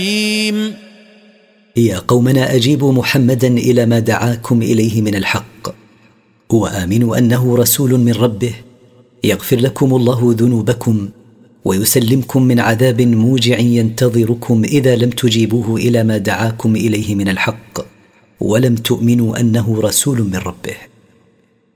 يا قومنا أجيبوا محمدا إلى ما دعاكم إليه من الحق، وآمنوا أنه رسول من ربه يغفر لكم الله ذنوبكم ويسلمكم من عذاب موجع ينتظركم إذا لم تجيبوه إلى ما دعاكم إليه من الحق ولم تؤمنوا أنه رسول من ربه.